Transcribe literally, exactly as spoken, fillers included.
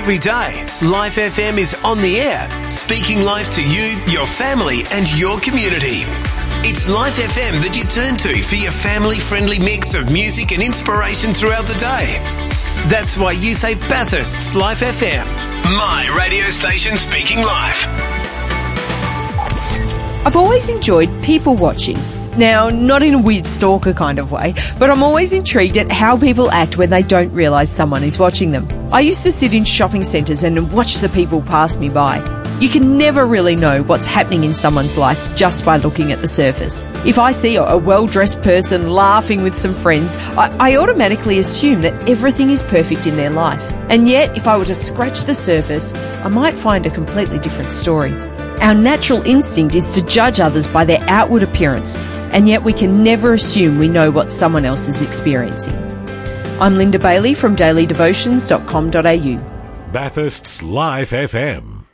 Every day, Life F M is on the air, speaking life to you, your family and your community. It's Life F M that you turn to for your family-friendly mix of music and inspiration throughout the day. That's why you say Bathurst's Life F M, my radio station speaking life. I've always enjoyed people watching. Now, not in a weird stalker kind of way, but I'm always intrigued at how people act when they don't realise someone is watching them. I used to sit in shopping centres and watch the people pass me by. You can never really know what's happening in someone's life just by looking at the surface. If I see a well-dressed person laughing with some friends, I, I automatically assume that everything is perfect in their life. And yet, if I were to scratch the surface, I might find a completely different story. Our natural instinct is to judge others by their outward appearance, and yet we can never assume we know what someone else is experiencing. I'm Linda Bailey from daily devotions dot com dot a u. Bathurst's Life F M.